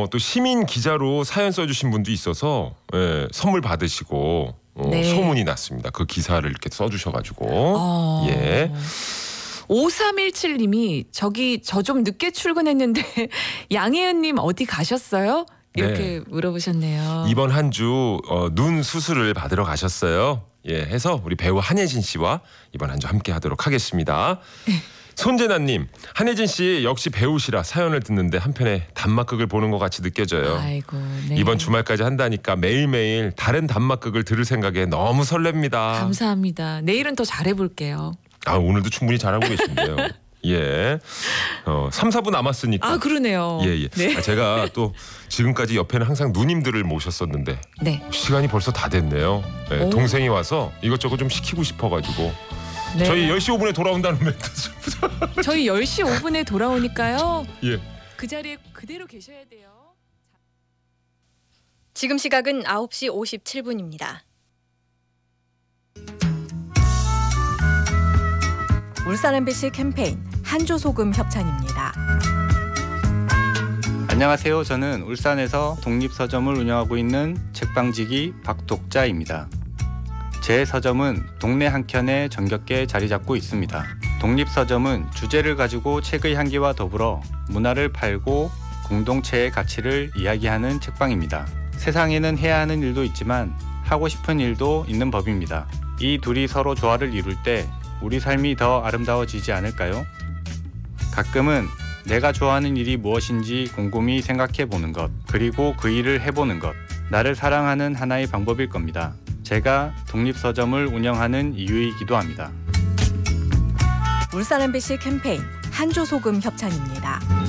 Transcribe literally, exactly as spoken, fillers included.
어, 또 시민 기자로 사연 써주신 분도 있어서 예, 선물 받으시고 어, 네. 소문이 났습니다. 그 기사를 이렇게 써주셔가지고 어... 예. 오삼일칠 님이 저기 저 좀 늦게 출근했는데 양혜은님 어디 가셨어요? 이렇게 네. 물어보셨네요. 이번 한 주 어, 눈 수술을 받으러 가셨어요. 예, 해서 우리 배우 한혜진 씨와 이번 한 주 함께 하도록 하겠습니다. 손재나님, 한혜진 씨 역시 배우시라 사연을 듣는데 한편에 단막극을 보는 것 같이 느껴져요. 아이고, 네. 이번 주말까지 한다니까 매일매일 다른 단막극을 들을 생각에 너무 설렙니다. 감사합니다. 내일은 더 잘해볼게요. 아, 오늘도 충분히 잘하고 계신데요. 예. 어, 삼, 사 부 남았으니까. 아, 그러네요. 예, 예. 네. 아, 제가 또 지금까지 옆에는 항상 누님들을 모셨었는데 네. 시간이 벌써 다 됐네요. 예, 오. 동생이 와서 이것저것 좀 시키고 싶어가지고 네. 저희 열 시 오 분에 돌아온다는 멘트 좀. 저희 열 시 오 분에 돌아오니까요. 예. 그 자리에 그대로 계셔야 돼요. 지금 시각은 아홉 시 오십칠 분입니다. 울산 엠비씨 캠페인 한조소금 협찬입니다. 안녕하세요. 저는 울산에서 독립서점을 운영하고 있는 책방지기 박독자입니다. 제 서점은 동네 한켠에 정겹게 자리 잡고 있습니다. 독립서점은 주제를 가지고 책의 향기와 더불어 문화를 팔고 공동체의 가치를 이야기하는 책방입니다. 세상에는 해야 하는 일도 있지만 하고 싶은 일도 있는 법입니다. 이 둘이 서로 조화를 이룰 때 우리 삶이 더 아름다워지지 않을까요? 가끔은 내가 좋아하는 일이 무엇인지 곰곰이 생각해 보는 것, 그리고 그 일을 해보는 것, 나를 사랑하는 하나의 방법일 겁니다. 제가 독립서점을 운영하는 이유이기도 합니다. 울산 엠비씨 캠페인 한조소금 협찬입니다.